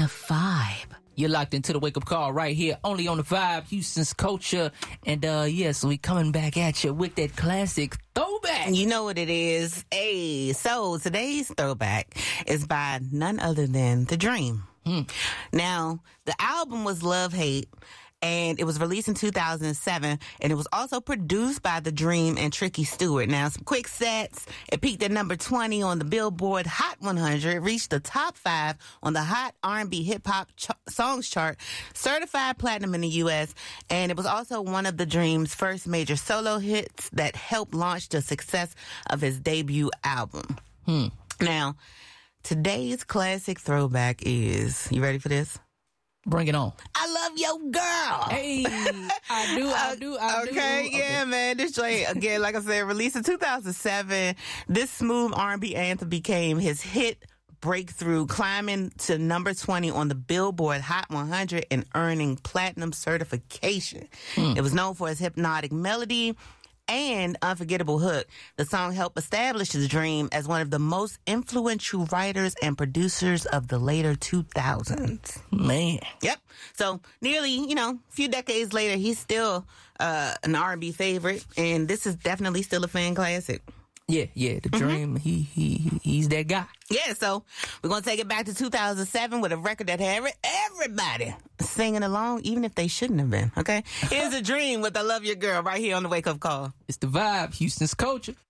The Vibe. You're locked into the wake-up call right here, only on The Vibe, Houston's culture. And, so we coming back at you with that classic throwback. You know what it is. Hey, so today's throwback is by none other than The Dream. Now, the album was Love Hate, and it was released in 2007, and it was also produced by The Dream and Tricky Stewart. Now, some quick stats. It peaked at number 20 on the Billboard Hot 100, reached the top 5 on the Hot R&B Hip Hop Songs chart, certified platinum in the U.S., and it was also one of The Dream's first major solo hits that helped launch the success of his debut album. Now, today's classic throwback is, you ready for this? Bring it on. I love your girl. Hey, I do. Okay, yeah, man. This joint, again, like I said, released in 2007. This smooth R&B anthem became his hit breakthrough, climbing to number 20 on the Billboard Hot 100 and earning platinum certification. It was known for its hypnotic melody and unforgettable hook. The song helped establish The Dream as one of the most influential writers and producers of the later 2000s. Man. Yep. So nearly, a few decades later, he's still an R&B favorite, and this is definitely still a fan classic. Yeah, The Dream, he's that guy. Yeah, so we're going to take it back to 2007 with a record that had everybody singing along, even if they shouldn't have been, okay? Here's A Dream with I Love Your Girl right here on the Wake Up Call. It's The Vibe, Houston's culture.